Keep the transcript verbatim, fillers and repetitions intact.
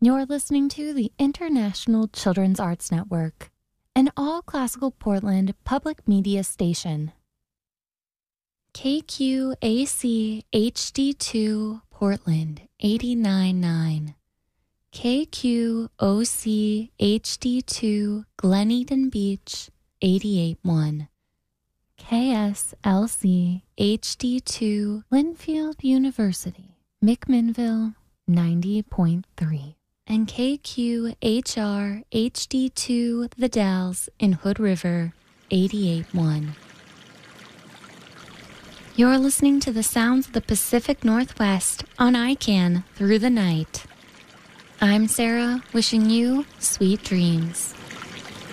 You're listening to the International Children's Arts Network, an all-classical Portland public media station. K Q A C H D two Portland eighty-nine point nine. K Q O C H D two Glen Eden Beach eighty-eight point one. K S L C H D two Linfield University, McMinnville ninety point three. And K Q H R H D two The Dalles in Hood River eighty-eight point one. You're listening to the sounds of the Pacific Northwest on I C A N Through the Night. I'm Sarah, wishing you sweet dreams.